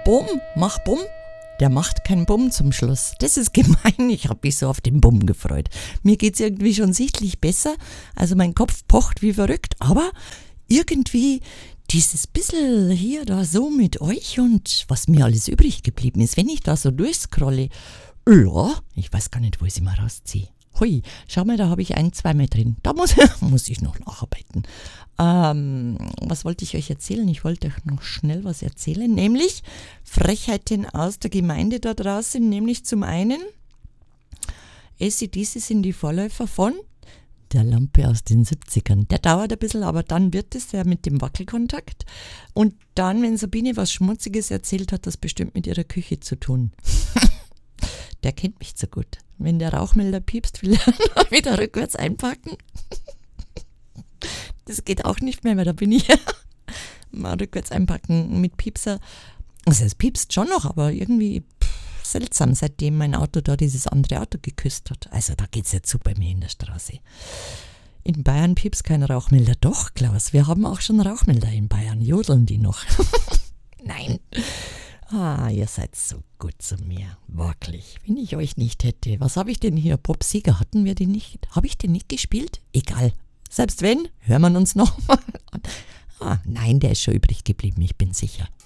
Bumm, mach Bumm. Der macht keinen Bumm zum Schluss. Das ist gemein. Ich habe mich so auf den Bumm gefreut. Mir geht's irgendwie schon sichtlich besser. Also mein Kopf pocht wie verrückt, aber irgendwie dieses bisschen hier da so mit euch und was mir alles übrig geblieben ist, wenn ich da so durchscrolle, ja, ich weiß gar nicht, wo ich sie mal rausziehe. Hui, schau mal, da habe ich 1, 2 mehr drin. Da muss ich noch nacharbeiten. Was wollte ich euch erzählen? Ich wollte euch noch schnell was erzählen, nämlich Frechheiten aus der Gemeinde da draußen, nämlich zum einen, AC/DC sind die Vorläufer von der Lampe aus den 70ern. Der dauert ein bisschen, aber dann wird es ja mit dem Wackelkontakt. Und dann, wenn Sabine was Schmutziges erzählt, hat das bestimmt mit ihrer Küche zu tun. Der kennt mich so gut. Wenn der Rauchmelder piepst, will er wieder rückwärts einpacken. Das geht auch nicht mehr, weil da bin ich mal rückwärts einpacken mit Piepser. Also es piepst schon noch, aber irgendwie seltsam, seitdem mein Auto da dieses andere Auto geküsst hat. Also da geht's jetzt zu bei mir in der Straße. In Bayern piepst kein Rauchmelder. Doch, Klaus, wir haben auch schon Rauchmelder in Bayern. Jodeln die noch? Nein. Ihr seid so gut zu mir. Wirklich. Wenn ich euch nicht hätte. Was habe ich denn hier? Bob Seger, hatten wir den nicht? Habe ich den nicht gespielt? Egal. Selbst wenn, hören wir uns noch mal an. Nein, der ist schon übrig geblieben, ich bin sicher.